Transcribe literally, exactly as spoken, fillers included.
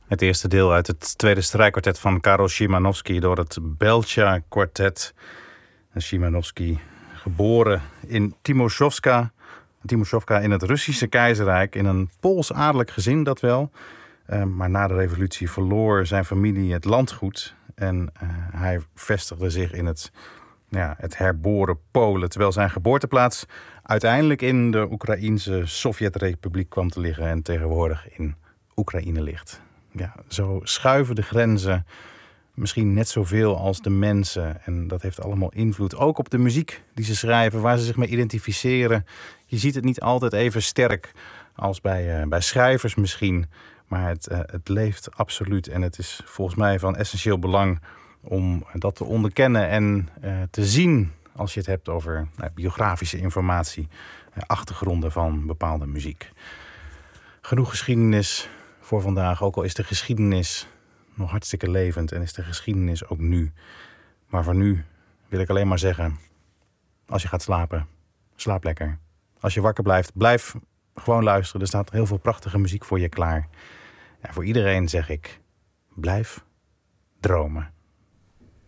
Het eerste deel uit het tweede strijkkwartet van Karol Szymanowski door het Belcha Quartet. Szymanowski, geboren in Timoszowka, Timoszowka in het Russische keizerrijk, in een Pools-adellijk gezin dat wel. Uh, maar na de revolutie verloor zijn familie het landgoed en uh, hij vestigde zich in het, ja, het herboren Polen, terwijl zijn geboorteplaats uiteindelijk in de Oekraïense Sovjetrepubliek kwam te liggen en tegenwoordig in Oekraïne ligt. Ja, zo schuiven de grenzen misschien net zoveel als de mensen. En dat heeft allemaal invloed. Ook op de muziek die ze schrijven, waar ze zich mee identificeren. Je ziet het niet altijd even sterk als bij, uh, bij schrijvers misschien. Maar het, uh, het leeft absoluut. En het is volgens mij van essentieel belang om dat te onderkennen en uh, te zien als je het hebt over uh, biografische informatie. Uh, achtergronden van bepaalde muziek. Genoeg geschiedenis voor vandaag, ook al is de geschiedenis nog hartstikke levend en is de geschiedenis ook nu. Maar voor nu wil ik alleen maar zeggen, als je gaat slapen, slaap lekker. Als je wakker blijft, blijf gewoon luisteren. Er staat heel veel prachtige muziek voor je klaar. En voor iedereen zeg ik, blijf dromen.